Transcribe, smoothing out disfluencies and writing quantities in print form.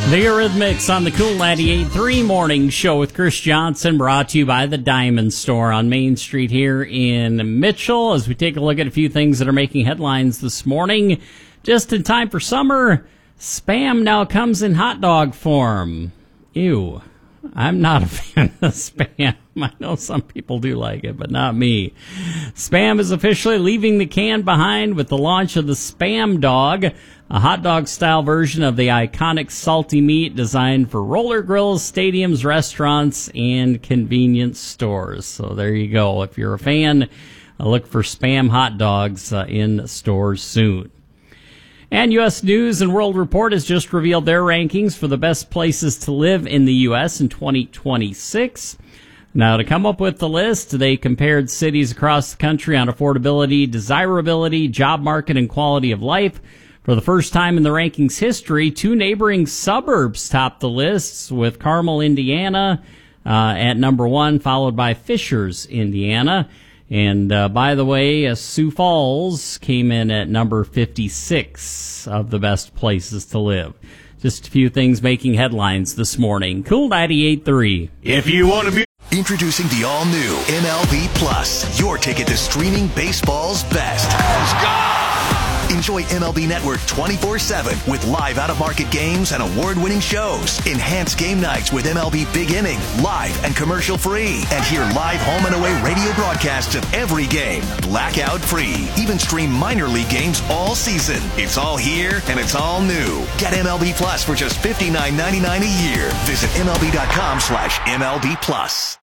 The Eurythmics on the Cool 98.3 Morning Show with Chris Johnson, brought to you by the Diamond Store on Main Street here in Mitchell. As we take a look at a few things that are making headlines this morning, just in time for summer, Spam now comes in hot dog form. Ew. I'm not a fan of Spam. I know some people do like it, but not me. Spam is officially leaving the can behind with the launch of the Spam Dog, a hot dog-style version of the iconic salty meat designed for roller grills, stadiums, restaurants, and convenience stores. So there you go. If you're a fan, look for Spam hot dogs in stores soon. And U.S. News and World Report has just revealed their rankings for the best places to live in the U.S. in 2026. Now, to come up with the list, they compared cities across the country on affordability, desirability, job market, and quality of life. For the first time in the rankings history, two neighboring suburbs topped the lists, with Carmel, Indiana at number 1, followed by Fishers, Indiana. And by the way, Sioux Falls came in at number 56 of the best places to live. Just a few things making headlines this morning. Cool 98.3. If you want to be... Introducing the all-new MLB Plus, your ticket to streaming baseball's best. Let's go! Enjoy MLB Network 24/7 with live out-of-market games and award-winning shows. Enhance game nights with MLB Big Inning, live and commercial-free. And hear live home and away radio broadcasts of every game, blackout-free. Even stream minor league games all season. It's all here and it's all new. Get MLB Plus for just $59.99 a year. Visit MLB.com/MLB Plus.